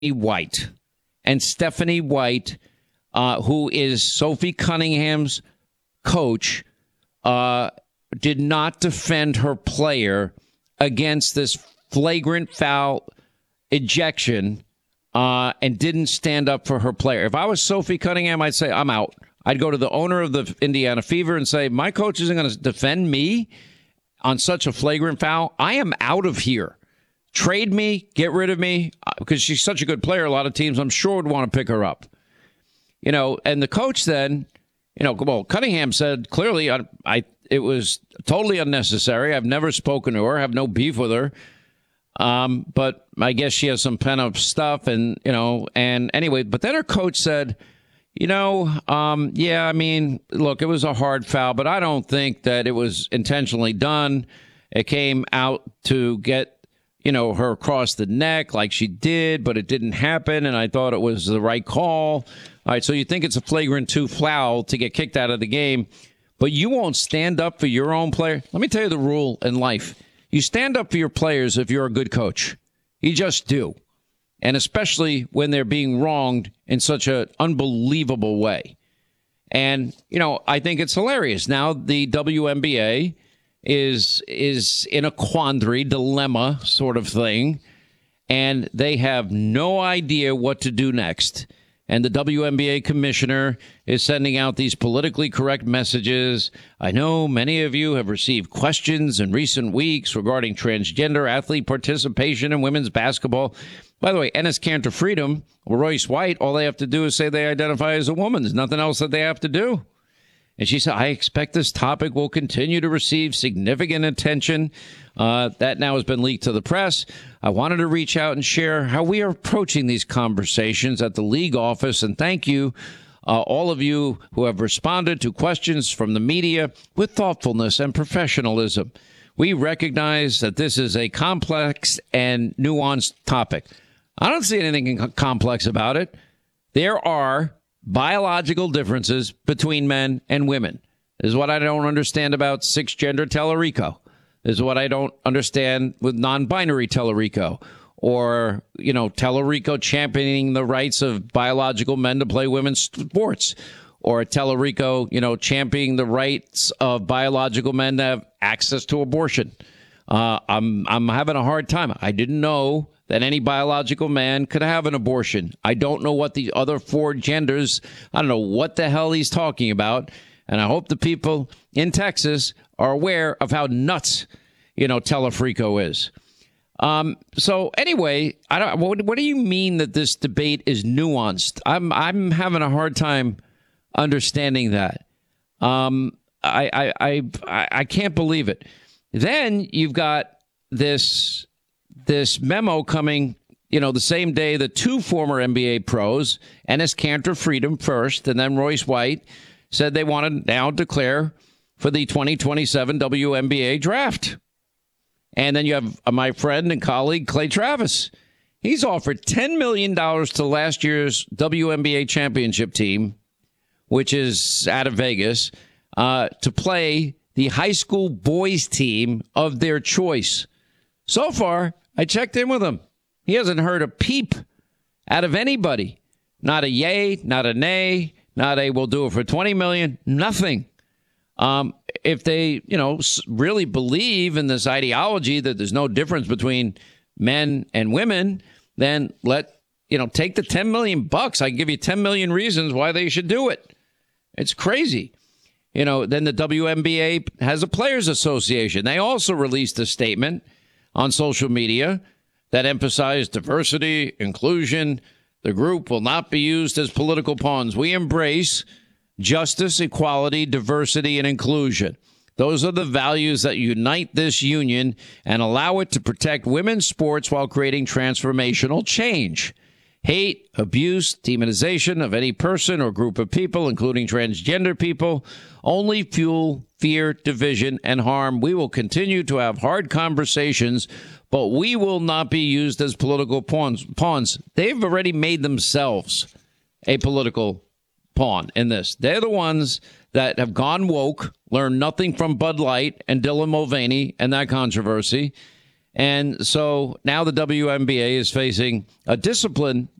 White. And Stephanie White, who is Sophie Cunningham's coach, did not defend her player against this flagrant foul ejection and didn't stand up for her player. If I was Sophie Cunningham, I'd say, I'm out. I'd go to the owner of the Indiana Fever and say, my coach isn't going to defend me on such a flagrant foul. I am out of here. Trade me, get rid of me, because she's such a good player. A lot of teams, I'm sure, would want to pick her up. You know, and the coach then, you know, well, Cunningham said clearly, it was totally unnecessary. I've never spoken to her, have no beef with her. But I guess she has some pent-up stuff, and, you know, and anyway, but then her coach said, you know, yeah, I mean, look, it was a hard foul, but I don't think that it was intentionally done. It came out to get, you know, her across the neck like she did, but it didn't happen, and I thought it was the right call. All right, so you think it's a flagrant 2 foul to get kicked out of the game, but you won't stand up for your own player? Let me tell you the rule in life. You stand up for your players if you're a good coach. You just do. And especially when they're being wronged in such an unbelievable way. And, you know, I think it's hilarious. Now the WNBA is in a quandary, dilemma sort of thing, and they have no idea what to do next. And the WNBA commissioner is sending out these politically correct messages. I know many of you have received questions in recent weeks regarding transgender athlete participation in women's basketball. By the way, Enes Kanter Freedom or Royce White, all they have to do is say they identify as a woman. There's nothing else that they have to do. And she said, I expect this topic will continue to receive significant attention. That now has been leaked to the press. I wanted to reach out and share how we are approaching these conversations at the league office. And thank you, all of you who have responded to questions from the media with thoughtfulness and professionalism. We recognize that this is a complex and nuanced topic. I don't see anything complex about it. There are biological differences between men and women. This is what I don't understand about six-gender Tellerico. This is what I don't understand with non-binary Tellerico. Or, you know, Tellerico championing the rights of biological men to play women's sports. Or Tellerico, you know, championing the rights of biological men to have access to abortion. I'm having a hard time. I didn't know that any biological man could have an abortion. I don't know what the other 4 genders, I don't know what the hell he's talking about. And I hope the people in Texas are aware of how nuts, you know, Telefrico is. So anyway, what do you mean that this debate is nuanced? I'm having a hard time understanding that. I can't believe it. Then you've got this memo coming, you know, the same day that 2 former NBA pros, Enes Kanter Freedom first, and then Royce White, said they want to now declare for the 2027 WNBA draft. And then you have my friend and colleague, Clay Travis. He's offered $10 million to last year's WNBA championship team, which is out of Vegas, to play the high school boys team of their choice. So far, I checked in with him. He hasn't heard a peep out of anybody. Not a yay, not a nay, not a we'll do it for $20 million, nothing. If they, you know, really believe in this ideology that there's no difference between men and women, then take the $10 million. I can give you 10 million reasons why they should do it. It's crazy. You know, then the WNBA has a players association. They also released a statement on social media that emphasized diversity, inclusion. The group will not be used as political pawns. We embrace justice, equality, diversity, and inclusion. Those are the values that unite this union and allow it to protect women's sports while creating transformational change. Hate, abuse, demonization of any person or group of people, including transgender people, only fuel fear, division, and harm. We will continue to have hard conversations, but we will not be used as political pawns. They've already made themselves a political pawn in this. They're the ones that have gone woke, learned nothing from Bud Light and Dylan Mulvaney and that controversy, And so now the WNBA is facing a discipline